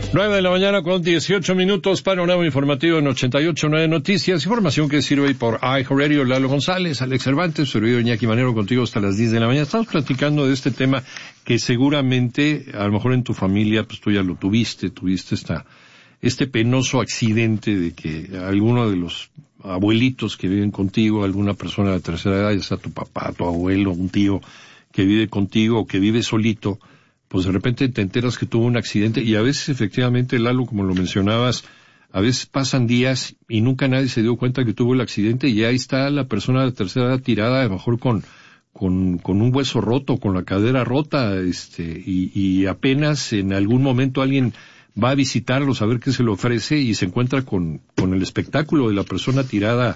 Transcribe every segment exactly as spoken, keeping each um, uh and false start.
nueve de la mañana con dieciocho minutos, panorama informativo en ochenta y ocho punto nueve Noticias, información que sirve por iHeartRadio. Lalo González, Alex Cervantes, servidor Iñaki Manero, contigo hasta las diez de la mañana. Estamos platicando de este tema que seguramente, a lo mejor en tu familia, pues tú ya lo tuviste, tuviste esta, este penoso accidente de que alguno de los abuelitos que viven contigo, alguna persona de la tercera edad, ya sea tu papá, tu abuelo, un tío que vive contigo o que vive solito, pues de repente te enteras que tuvo un accidente y a veces efectivamente, Lalo, como lo mencionabas, a veces pasan días y nunca nadie se dio cuenta que tuvo el accidente y ahí está la persona de tercera edad tirada, a lo mejor con, con, con un hueso roto, con la cadera rota, este, y, y apenas en algún momento alguien va a visitarlos a ver qué se le ofrece y se encuentra con, con el espectáculo de la persona tirada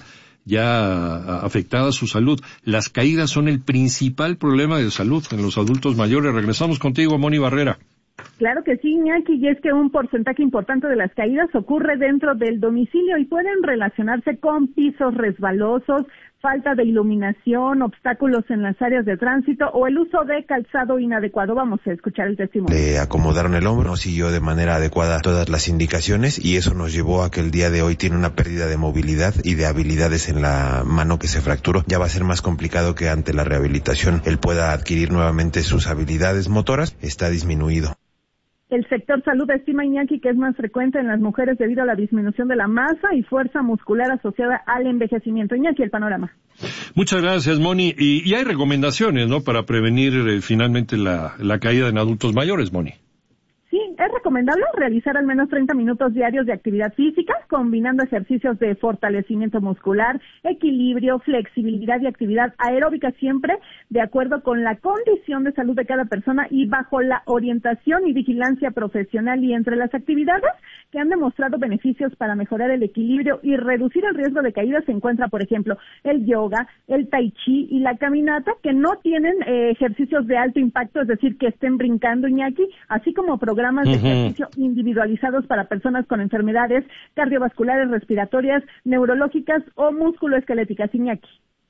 ya afectada a su salud. Las caídas son el principal problema de salud en los adultos mayores. Regresamos contigo, Moni Barrera. Claro que sí, Iñaki, y es que un porcentaje importante de las caídas ocurre dentro del domicilio y pueden relacionarse con pisos resbalosos, falta de iluminación, obstáculos en las áreas de tránsito o el uso de calzado inadecuado. Vamos a escuchar el testimonio. Le acomodaron el hombro, no siguió de manera adecuada todas las indicaciones y eso nos llevó a que el día de hoy tiene una pérdida de movilidad y de habilidades en la mano que se fracturó. Ya va a ser más complicado que ante la rehabilitación él pueda adquirir nuevamente sus habilidades motoras, está disminuido. El sector salud estima, Iñaki, que es más frecuente en las mujeres debido a la disminución de la masa y fuerza muscular asociada al envejecimiento. Iñaki, el panorama. Muchas gracias, Moni. Y, y hay recomendaciones, ¿no?, para prevenir eh, finalmente la, la caída en adultos mayores, Moni. Sí, es recomendable realizar al menos treinta minutos diarios de actividad física, combinando ejercicios de fortalecimiento muscular, equilibrio, flexibilidad y actividad aeróbica, siempre de acuerdo con la condición de salud de cada persona y bajo la orientación y vigilancia profesional. Y entre las actividades que han demostrado beneficios para mejorar el equilibrio y reducir el riesgo de caída se encuentra, por ejemplo, el yoga, el tai chi y la caminata, que no tienen eh, ejercicios de alto impacto, es decir, que estén brincando, Iñaki, así como programas programas de ejercicio individualizados para personas con enfermedades cardiovasculares, respiratorias, neurológicas o musculoesqueléticas. Iñaki.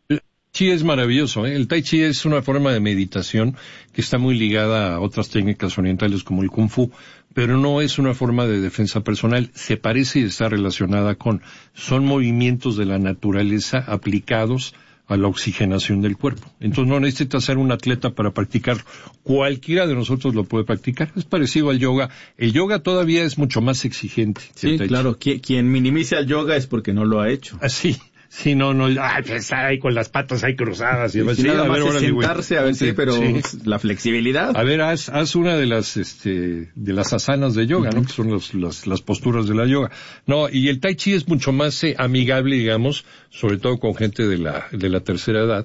Sí, es maravilloso, ¿eh? El Tai Chi es una forma de meditación que está muy ligada a otras técnicas orientales como el Kung Fu, pero no es una forma de defensa personal. Se parece y está relacionada con, son movimientos de la naturaleza aplicados a la oxigenación del cuerpo. Entonces no necesitas ser un atleta para practicar. Cualquiera de nosotros lo puede practicar. Es parecido al yoga. El yoga todavía es mucho más exigente. Sí, claro. Quien, quien minimiza el yoga es porque no lo ha hecho. Así. Sí, no, no, ay, pues está ahí con las patas ahí cruzadas. Y sí, sí, nada a más ver, es órale, sentarse, a ver, sí, pero sí. La flexibilidad. A ver, haz, haz una de las, este, de las asanas de yoga, uh-huh. ¿no? Que son los, los, las posturas de la yoga. No, y el Tai Chi es mucho más eh, amigable, digamos, sobre todo con gente de la, de la tercera edad,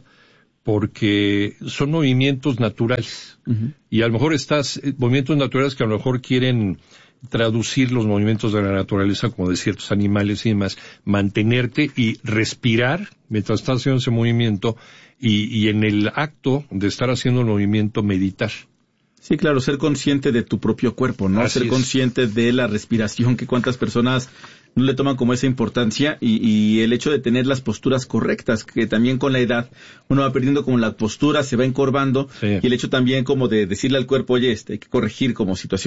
porque son movimientos naturales. Uh-huh. Y a lo mejor estás, eh, movimientos naturales que a lo mejor quieren traducir los movimientos de la naturaleza como de ciertos animales y demás, mantenerte y respirar mientras estás haciendo ese movimiento y, y en el acto de estar haciendo el movimiento meditar. Sí, claro, ser consciente de tu propio cuerpo, ¿no? Así ser es. Consciente de la respiración, que cuántas personas no le toman como esa importancia, y, y el hecho de tener las posturas correctas, que también con la edad uno va perdiendo como la postura, se va encorvando, sí. Y el hecho también como de decirle al cuerpo, oye, este, hay que corregir como situación